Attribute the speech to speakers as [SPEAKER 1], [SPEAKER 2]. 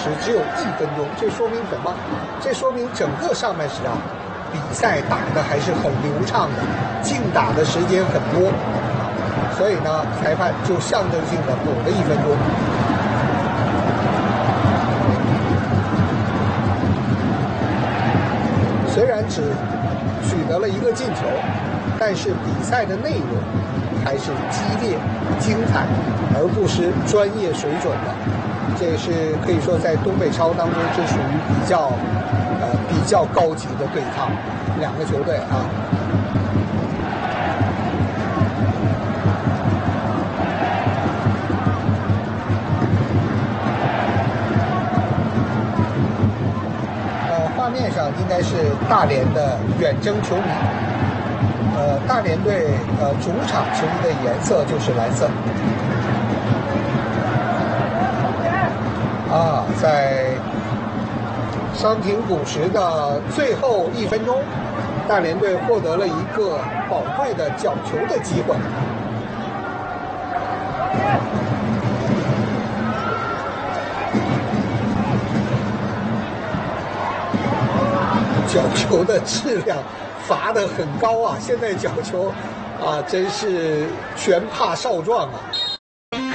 [SPEAKER 1] 时只有1分钟，这说明什么？这说明整个上半时啊，比赛打得还是很流畅的，竞打的时间很多，所以呢，裁判就象征性的补了1分钟。虽然只取得了1个进球，但是比赛的内容还是激烈、精彩，而不是专业水准的。这是可以说在东北超当中，这属于比较高级的对抗，2个球队啊。画面上应该是大连的远征球迷。大连队主场球衣的颜色就是蓝色。在伤停补时的最后1分钟，大连队获得了一个宝贵的角球的机会。角球的质量罚得很高啊！现在角球真是拳怕少壮啊！